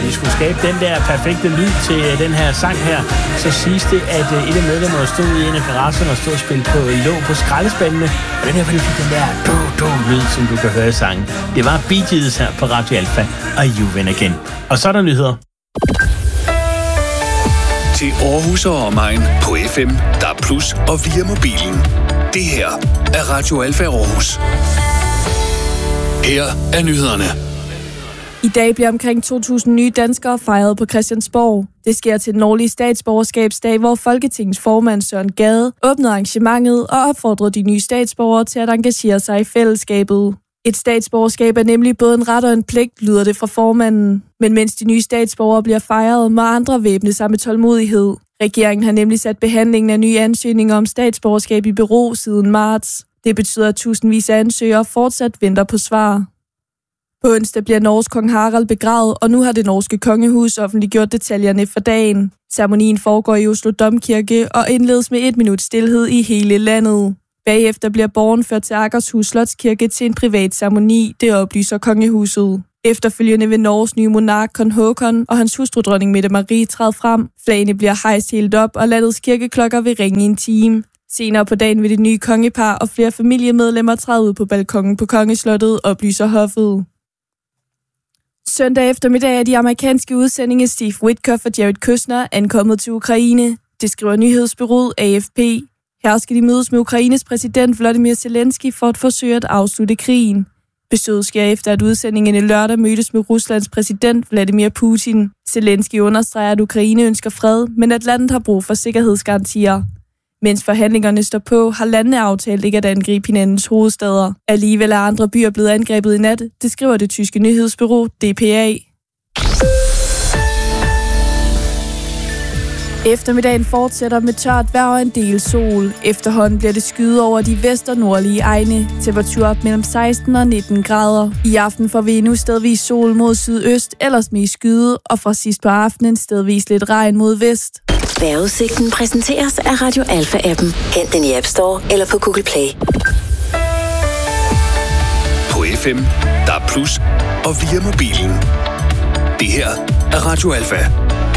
vi skulle skabe den der perfekte lyd til den her sang her, så siges det, at et af medlemmerne stod i en af garagerne og stod og spillede på låg på skraldespandene. Og den her, fordi fik den der lyd, som du kan høre i sangen. Det var Bee Gees her på Radio Alpha og You Win Again. Og så er der nyheder. Til Aarhus og omegn på FM, DAB+ og via mobilen. Det her er Radio Alpha Aarhus. Her er nyhederne. I dag bliver omkring 2.000 nye danskere fejret på Christiansborg. Det sker til den årlige statsborgerskabsdag, hvor Folketingets formand Søren Gade åbnede arrangementet og opfordrede de nye statsborgere til at engagere sig i fællesskabet. Et statsborgerskab er nemlig både en ret og en pligt, lyder det fra formanden. Men mens de nye statsborgere bliver fejret, må andre væbne sig med tålmodighed. Regeringen har nemlig sat behandlingen af nye ansøgninger om statsborgerskab i bero siden marts. Det betyder, at tusindvis af ansøgere fortsat venter på svar. På onsdag bliver Norges kong Harald begravet, og nu har det norske kongehus offentliggjort detaljerne for dagen. Ceremonien foregår i Oslo Domkirke og indledes med 1 minut stilhed i hele landet. Bagefter bliver borgen ført til Akershus Slotskirke til en privat ceremoni, det oplyser kongehuset. Efterfølgende vil Norges nye monark kong Håkon og hans hustru dronning Mette Marie træde frem. Flagene bliver hejst helt op, og landets kirkeklokker vil ringe i en time. Senere på dagen vil det nye kongepar og flere familiemedlemmer træde ud på balkonen på kongeslottet, oplyser hoffet. Søndag eftermiddag er de amerikanske udsendinge Steve Witkoff og Jared Kushner ankommet til Ukraine. Det skriver nyhedsbureauet AFP. Her skal de mødes med Ukraines præsident Volodymyr Zelensky for at forsøge at afslutte krigen. Besøget sker efter, at udsendingene lørdag mødtes med Ruslands præsident Vladimir Putin. Zelensky understreger, at Ukraine ønsker fred, men at landet har brug for sikkerhedsgarantier. Mens forhandlingerne står på, har landene aftalt ikke at angribe hinandens hovedstader. Alligevel er andre byer blevet angrebet i nat, det skriver det tyske nyhedsbureau DPA. Eftermiddagen fortsætter med tørt vejr og en del sol. Efterhånden bliver det skyet over de vest- og nordlige egne. Temperatur op mellem 16 og 19 grader. I aften får vi endnu stedvis sol mod sydøst, ellers mest skyet, og fra sidst på aftenen stedvis lidt regn mod vest. Vejrudsigten præsenteres af Radio Alpha-appen. Hent den i App Store eller på Google Play. På FM, DAB+ og via mobilen. Det her er Radio Alpha.